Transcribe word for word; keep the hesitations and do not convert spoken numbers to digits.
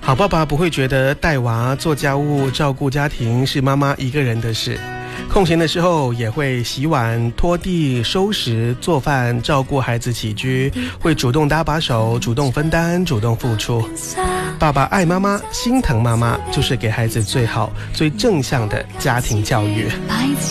好爸爸不会觉得带娃、做家务、照顾家庭是妈妈一个人的事，空闲的时候也会洗碗、拖地、收拾、做饭、照顾孩子起居，会主动搭把手，主动分担，主动付出。爸爸爱妈妈，心疼妈妈，就是给孩子最好、最正向的家庭教育。